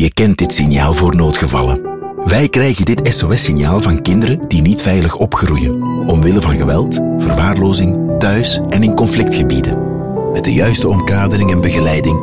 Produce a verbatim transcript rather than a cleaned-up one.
Je kent dit signaal voor noodgevallen. Wij krijgen dit S O S-signaal van kinderen die niet veilig opgroeien, omwille van geweld, verwaarlozing, thuis en in conflictgebieden. Met de juiste omkadering en begeleiding